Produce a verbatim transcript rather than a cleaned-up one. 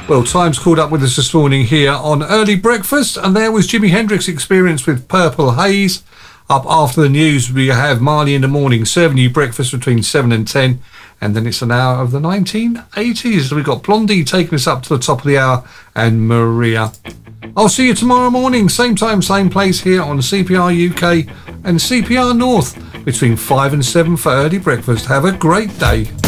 Well, Time's called up with us this morning here on Early Breakfast, and there was Jimi Hendrix Experience with Purple Haze. Up after the news, we have Marley in the Morning serving you breakfast between seven and ten, and then it's an hour of the nineteen eighties. We've got Blondie taking us up to the top of the hour, and Maria. I'll see you tomorrow morning, same time, same place here on C P R U K and C P R North between five and seven for Early Breakfast. Have a great day.